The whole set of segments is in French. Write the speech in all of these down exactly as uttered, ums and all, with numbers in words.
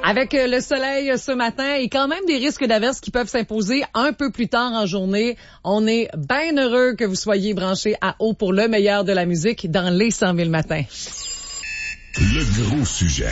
Avec euh, le soleil euh, ce matin et quand même des risques d'averses qui peuvent s'imposer un peu plus tard en journée, on est bien heureux que vous soyez branchés à Haut pour le meilleur de la musique dans les cent mille matins. Le gros sujet.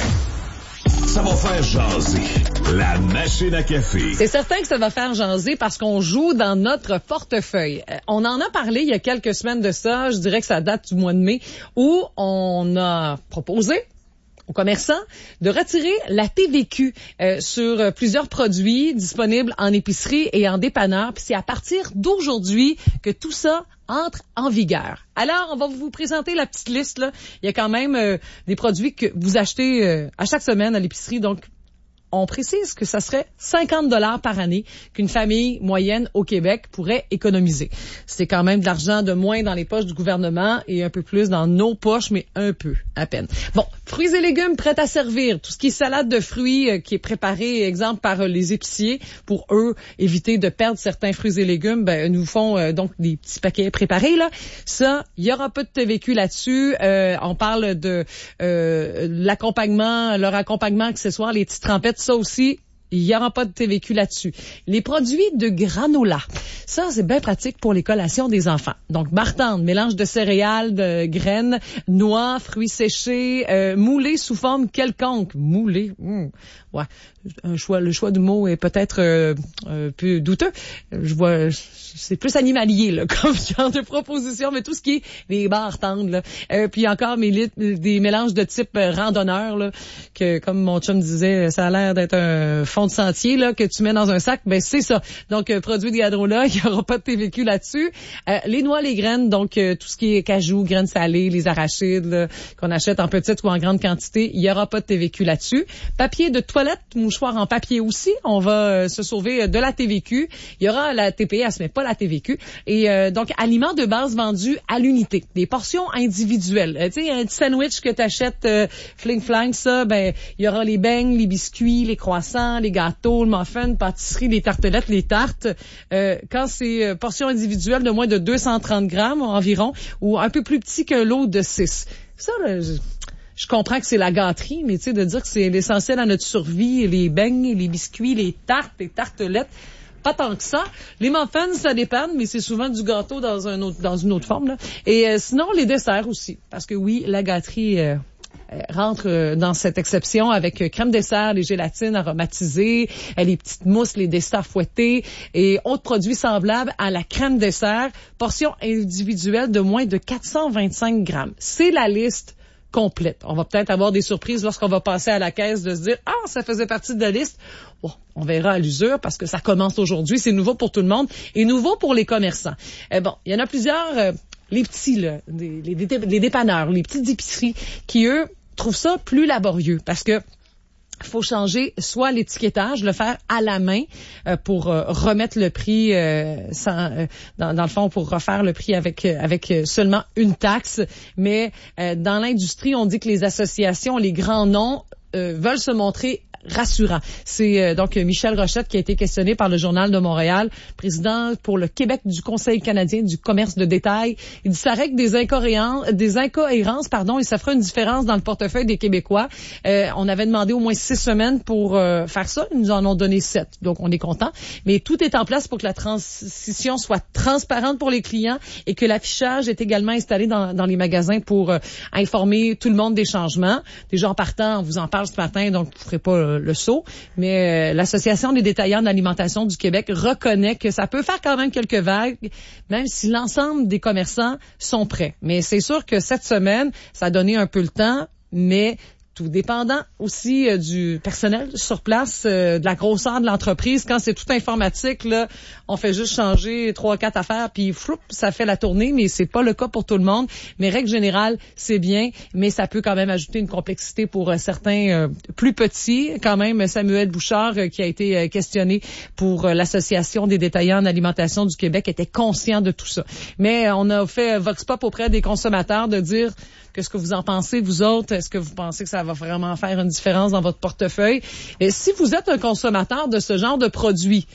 Ça va faire jaser. La machine à café. C'est certain que ça va faire jaser parce qu'on joue dans notre portefeuille. Euh, on en a parlé il y a quelques semaines de ça, je dirais que ça date du mois de mai, où on a proposé aux commerçants de retirer la T V Q euh, sur euh, plusieurs produits disponibles en épicerie et en dépanneur. Puis c'est à partir d'aujourd'hui que tout ça entre en vigueur. Alors, on va vous présenter la petite liste, là. Il y a quand même euh, des produits que vous achetez euh, à chaque semaine à l'épicerie, donc on précise que ça serait cinquante dollars par année qu'une famille moyenne au Québec pourrait économiser. C'est quand même de l'argent de moins dans les poches du gouvernement et un peu plus dans nos poches, mais un peu, à peine. Bon, fruits et légumes prêts à servir. Tout ce qui est salade de fruits euh, qui est préparé, exemple, par euh, les épiciers, pour eux, éviter de perdre certains fruits et légumes, ben, nous font euh, donc des petits paquets préparés, là. Ça, il y aura pas de T V Q là-dessus. Euh, on parle de euh, l'accompagnement, leur accompagnement accessoire, les petites trempettes. Ça aussi, il n'y aura pas de T V Q là-dessus. Les produits de granola, ça, c'est bien pratique pour les collations des enfants. Donc, bartende, mélange de céréales, de graines, noix, fruits séchés, euh, moulés sous forme quelconque. Moulés, mmh, ouais. Un choix, le choix du mot est peut-être euh, un peu douteux. Je vois, c'est plus animalier là, comme genre de proposition, mais tout ce qui est les barres tendres, là. Euh, puis encore mes lit- des mélanges de type euh, randonneur, là, que comme mon chum disait, ça a l'air d'être un fond de sentier là que tu mets dans un sac. Ben c'est ça. Donc euh, produit de granola, il y aura pas de T V Q là-dessus. Euh, les noix, les graines, donc euh, tout ce qui est cajou, graines salées, les arachides là, qu'on achète en petite ou en grande quantité, il y aura pas de T V Q là-dessus. Papier de toilette, mouchoir en papier aussi, on va euh, se sauver de la T V Q. Il y aura la T P S, mais pas la T V Q. Et euh, donc, aliments de base vendus à l'unité. Des portions individuelles. Euh, tu sais, un petit sandwich que tu achètes euh, fling-flang, ça, ben il y aura les beignes, les biscuits, les croissants, les gâteaux, le muffin, pâtisserie, les tartelettes, les tartes. Euh, quand c'est euh, portions individuelles de moins de deux cent trente grammes environ, ou un peu plus petit qu'un lot de six. Ça, là, je... Je comprends que c'est la gâterie, mais tu sais, de dire que c'est l'essentiel à notre survie, les beignes, les biscuits, les tartes, les tartelettes, pas tant que ça. Les muffins, ça dépend, mais c'est souvent du gâteau dans un autre, dans une autre forme, là. Et euh, sinon, les desserts aussi. Parce que oui, la gâterie euh, euh, rentre euh, dans cette exception avec euh, crème dessert, les gélatines aromatisées, euh, les petites mousses, les desserts fouettés et autres produits semblables à la crème dessert. Portion individuelle de moins de quatre cent vingt-cinq grammes. C'est la liste complète. On va peut-être avoir des surprises lorsqu'on va passer à la caisse de se dire « Ah, ça faisait partie de la liste. » Bon, on verra à l'usure parce que ça commence aujourd'hui. C'est nouveau pour tout le monde et nouveau pour les commerçants. Eh bon, il y en a plusieurs, euh, les petits, là, les, les, les dépanneurs, les petites épiceries qui, eux, trouvent ça plus laborieux parce que faut changer soit l'étiquetage, le faire à la main euh, pour euh, remettre le prix euh, sans, euh, dans, dans le fond pour refaire le prix avec euh, avec seulement une taxe. Mais euh, dans l'industrie, on dit que les associations, les grands noms euh, veulent se montrer rassurant. C'est euh, donc Michel Rochette qui a été questionné par le Journal de Montréal, président pour le Québec du Conseil canadien du commerce de détail. Il dit ça règle des incohérences, des incohérences, pardon, et ça fera une différence dans le portefeuille des Québécois. Euh, on avait demandé au moins six semaines pour euh, faire ça. Ils nous en ont donné sept, donc on est content. Mais tout est en place pour que la transition soit transparente pour les clients et que l'affichage est également installé dans, dans les magasins pour euh, informer tout le monde des changements. Déjà en partant, on vous en parle ce matin, donc vous ne ferez pas euh, le saut, mais euh, l'Association des détaillants d'alimentation du Québec reconnaît que ça peut faire quand même quelques vagues, même si l'ensemble des commerçants sont prêts. Mais c'est sûr que cette semaine, ça a donné un peu le temps, mais tout dépendant aussi euh, du personnel sur place, euh, de la grosseur de l'entreprise. Quand c'est tout informatique, là, on fait juste changer trois, quatre affaires, puis floup, ça fait la tournée, mais c'est pas le cas pour tout le monde. Mais règle générale, c'est bien, mais ça peut quand même ajouter une complexité pour euh, certains euh, plus petits. Quand même, Samuel Bouchard, euh, qui a été euh, questionné pour euh, l'Association des détaillants en alimentation du Québec, était conscient de tout ça. Mais euh, on a fait Vox Pop auprès des consommateurs de dire qu'est-ce que vous en pensez, vous autres? Est-ce que vous pensez que ça va vraiment faire une différence dans votre portefeuille? Et si vous êtes un consommateur de ce genre de produits,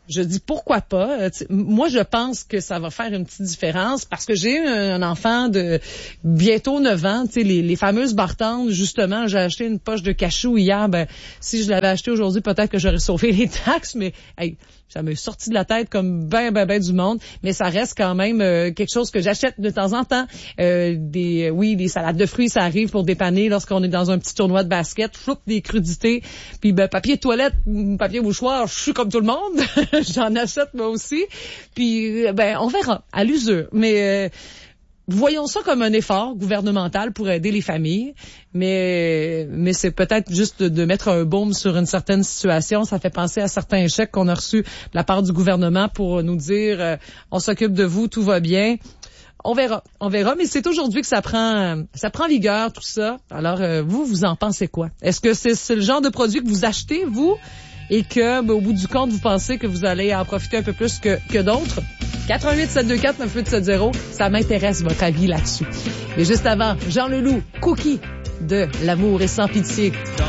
Je dis pourquoi pas. Euh, moi, je pense que ça va faire une petite différence parce que j'ai un, un enfant de bientôt neuf ans. Tu sais, les, les fameuses bartendes, justement, j'ai acheté une poche de cachou hier. Ben, si je l'avais acheté aujourd'hui, peut-être que j'aurais sauvé les taxes, mais hey, ça m'est sorti de la tête comme ben, ben, ben du monde. Mais ça reste quand même euh, quelque chose que j'achète de temps en temps. Euh, des, oui, des salades de fruits, ça arrive pour dépanner lorsqu'on est dans un petit tournoi de basket. Floupe des crudités. Puis ben, papier de toilette, papier mouchoir, je suis comme tout le monde. J'en achète moi aussi. Puis ben on verra à l'usure. Mais euh, voyons ça comme un effort gouvernemental pour aider les familles. Mais mais c'est peut-être juste de, de mettre un baume sur une certaine situation. Ça fait penser à certains chèques qu'on a reçus de la part du gouvernement pour nous dire euh, on s'occupe de vous, tout va bien. On verra, on verra, mais c'est aujourd'hui que ça prend ça prend vigueur, tout ça. Alors, euh, vous, vous en pensez quoi? Est-ce que c'est, c'est le genre de produit que vous achetez, vous, et que, ben, au bout du compte, vous pensez que vous allez en profiter un peu plus que, que d'autres? quatre un huit sept deux quatre neuf huit sept zéro, ça m'intéresse votre avis là-dessus. Mais juste avant, Jean Leloup, Cookie de L'amour est sans pitié.